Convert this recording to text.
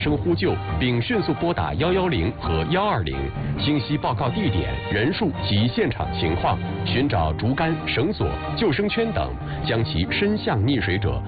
声呼救，并迅速拨打110和120，清晰报告地点、人数及现场情况，寻找竹竿、绳索、救生圈等，将其伸向溺水者